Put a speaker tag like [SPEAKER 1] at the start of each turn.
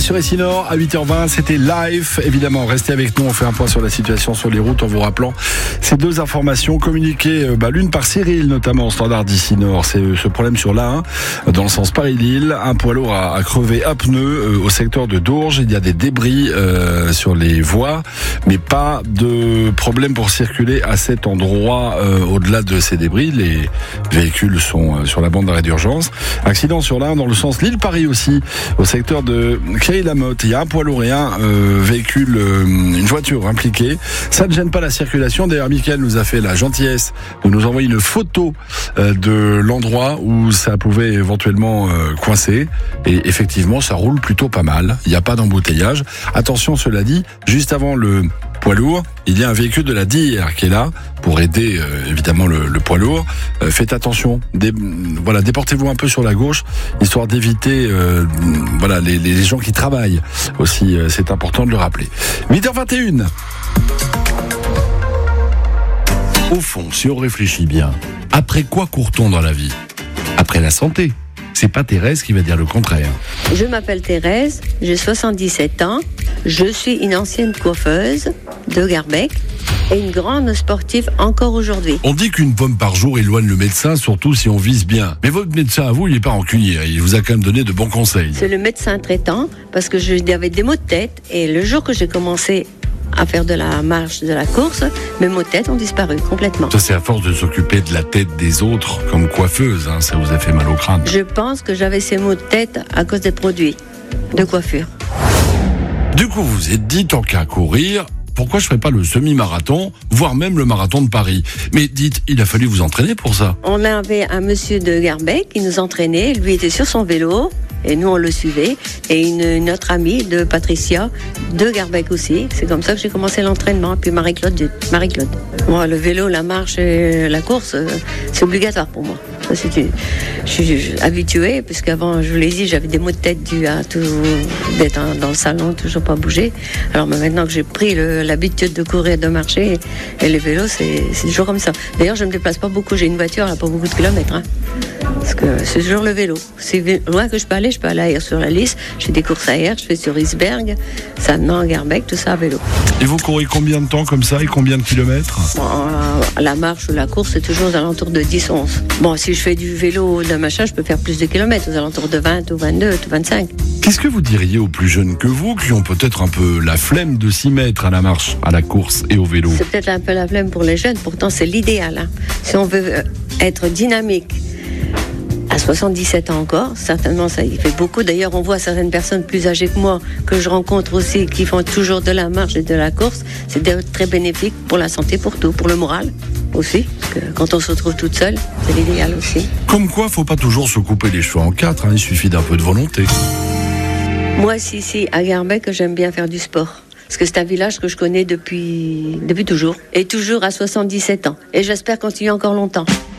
[SPEAKER 1] sur Essinor à 8h20, c'était live. Évidemment, restez avec nous, on fait un point sur la situation sur les routes en vous rappelant ces deux informations communiquées, l'une par Cyril, notamment au standard d'Essinor. C'est ce problème sur l'A1, dans le sens Paris-Lille. Un poids lourd a crevé un pneu au secteur de Dourges. Il y a des débris sur les voies, mais pas de problème pour circuler à cet endroit. Au-delà de ces débris, les véhicules sont sur la bande d'arrêt d'urgence. Accident sur l'A1 dans le sens Lille-Paris aussi, au secteur de Creil-la-Motte. Il y a un poids lourd et un véhicule, une voiture impliquée. Ça ne gêne pas la circulation. D'ailleurs, Mickaël nous a fait la gentillesse de nous envoyer une photo de l'endroit où ça pouvait éventuellement coincer. Et effectivement, ça roule plutôt pas mal. Il n'y a pas d'embouteillage. Attention, cela dit, juste avant le poids lourd, il y a un véhicule de la DIR qui est là pour aider évidemment le poids lourd. Faites attention, déportez-vous un peu sur la gauche, histoire d'éviter les gens qui travaillent aussi, c'est important de le rappeler. 8h21. Au fond, si on réfléchit bien, après quoi court-on dans la vie ? Après la santé. C'est pas Thérèse qui va dire le contraire.
[SPEAKER 2] Je m'appelle Thérèse, j'ai 77 ans, je suis une ancienne coiffeuse de Garbec et une grande sportive encore aujourd'hui.
[SPEAKER 1] On dit qu'une pomme par jour éloigne le médecin, surtout si on vise bien. Mais votre médecin à vous, il n'est pas rancunier, il vous a quand même donné de bons conseils.
[SPEAKER 2] C'est le médecin traitant, parce que j'avais des maux de tête et le jour que j'ai commencé à faire de la marche, de la course, mes maux de tête ont disparu complètement.
[SPEAKER 1] Ça, c'est à force de s'occuper de la tête des autres comme coiffeuse, ça vous a fait mal au crâne.
[SPEAKER 2] Je pense que j'avais ces maux de tête à cause des produits de coiffure.
[SPEAKER 1] Du coup, vous vous êtes dit, tant qu'à courir, pourquoi je ferais pas le semi-marathon, voire même le marathon de Paris ? Mais dites, il a fallu vous entraîner pour ça.
[SPEAKER 2] On avait un monsieur de Garbec qui nous entraînait, lui était sur son vélo, et nous on le suivait, et une autre amie de Patricia, de Garbec aussi. C'est comme ça que j'ai commencé l'entraînement, puis Marie-Claude. Moi, le vélo, la marche et la course, c'est obligatoire pour moi. Ça, je suis habituée, puisqu'avant, je vous l'ai dit, j'avais des maux de tête dus à tout, d'être dans le salon, toujours pas bouger. Alors maintenant que j'ai pris l'habitude de courir et de marcher, et les vélos, c'est toujours comme ça. D'ailleurs, je me déplace pas beaucoup, j'ai une voiture, elle n'a pas beaucoup de kilomètres. Parce que c'est toujours le vélo. C'est loin que je peux aller ailleurs sur la Lys. Je fais des courses ailleurs, je fais sur Isberg, Sanan, Garbec, tout ça à vélo.
[SPEAKER 1] Et vous courez combien de temps comme ça et combien de kilomètres ?
[SPEAKER 2] La marche ou la course, c'est toujours aux alentours de 10-11. Bon, si je fais du vélo, de machin, je peux faire plus de kilomètres, aux alentours de 20 ou 22 ou 25.
[SPEAKER 1] Qu'est-ce que vous diriez aux plus jeunes que vous, qui ont peut-être un peu la flemme de s'y mettre à la marche, à la course et au vélo ?
[SPEAKER 2] C'est peut-être un peu la flemme pour les jeunes, pourtant c'est l'idéal. Si on veut être dynamique, à 77 ans encore, certainement ça y fait beaucoup. D'ailleurs, on voit certaines personnes plus âgées que moi, que je rencontre aussi, qui font toujours de la marche et de la course. C'est très bénéfique pour la santé, pour tout, pour le moral aussi. Parce que quand on se retrouve toute seule, c'est l'idéal aussi.
[SPEAKER 1] Comme quoi, faut pas toujours se couper les cheveux en quatre, il suffit d'un peu de volonté.
[SPEAKER 2] Moi, ici, à Garbec, j'aime bien faire du sport. Parce que c'est un village que je connais depuis toujours. Et toujours à 77 ans. Et j'espère continuer encore longtemps.